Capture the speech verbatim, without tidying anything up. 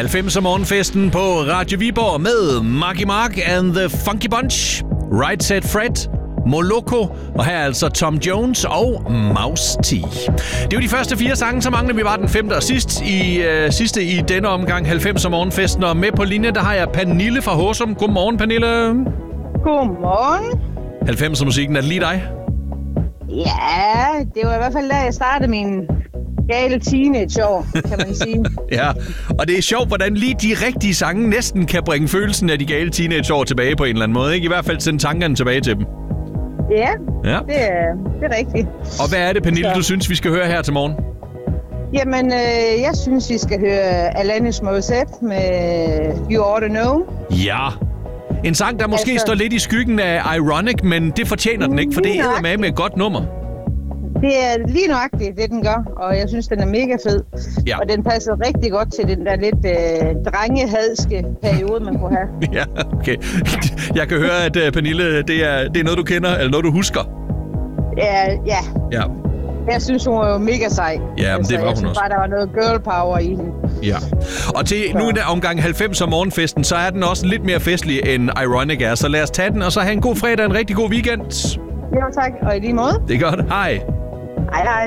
halvfemser morgenfesten på Radio Viborg med Marky Mark and the Funky Bunch, Right Said Fred, Moloko, og her er altså Tom Jones og Mouse T. Det er jo de første fire sange, så mangler vi bare den femte og sidst i, øh, sidste i denne omgang halvfemser morgenfesten. Og med på linjen, der har jeg Pernille fra Håsum. Godmorgen, Pernille. Godmorgen. halvfemser musikken, er det lige dig? Ja, det var i hvert fald da jeg startede min gale teenageår, kan man sige. Ja, og det er sjovt, hvordan lige de rigtige sange næsten kan bringe følelsen af de gale teenageår tilbage på en eller anden måde, ikke? I hvert fald sende tankerne tilbage til dem. Ja, ja. Det, er, det er rigtigt. Og hvad er det, Pernille, Så. du synes, vi skal høre her til morgen? Jamen, øh, jeg synes, vi skal høre Alanis Morissette med You Ought to Know. Ja. En sang, der måske altså, står lidt i skyggen af Ironic, men det fortjener den ikke, for det er med med et godt nummer. Det er lige nøjagtigt, det den gør, og jeg synes, den er mega fed. Ja. Og den passer rigtig godt til den der lidt øh, drengehadske periode, man kunne have. Ja, okay. Jeg kan høre, at uh, Pernille, det er, det er noget, du kender, eller noget, du husker. Ja, ja. Ja. Jeg synes, hun var jo mega sej. Ja, men det var hun jeg synes også. bare, der var noget girl power i hende. Ja. Og til nu i den omgang halvfemser morgenfesten, så er den også lidt mere festlig, end Ironic er. Så lad os tage den, og så have en god fredag og en rigtig god weekend. Jo, tak. Og i lige måde. Det er godt. Hej. Hej, hej.